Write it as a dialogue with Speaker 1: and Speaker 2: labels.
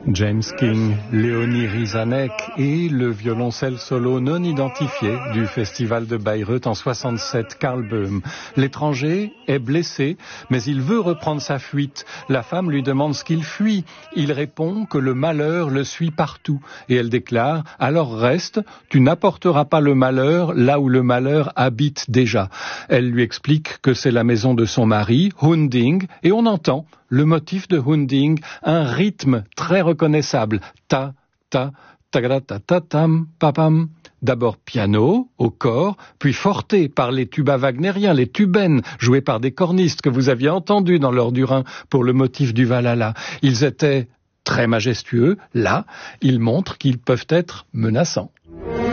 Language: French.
Speaker 1: James King, Léonie Rizanek et le violoncelle solo non identifié du festival de Bayreuth en 67, Karl Böhm. L'étranger est blessé, mais il veut reprendre sa fuite. La femme lui demande ce qu'il fuit. Il répond que le malheur le suit partout. Et elle déclare « Alors reste, tu n'apporteras pas le malheur là où le malheur habite déjà ». Elle lui explique que c'est la maison de son mari, Hunding, et on entend le motif de Hunding, un rythme très reconnaissable. Ta, ta, ta-ta-ta-tam, papam. D'abord piano, au corps, puis forté par les tubas wagnériens, les tubaines, joués par des cornistes que vous aviez entendus dans l'heure du Rhin pour le motif du Valhalla. Ils étaient très majestueux. Là, ils montrent qu'ils peuvent être menaçants.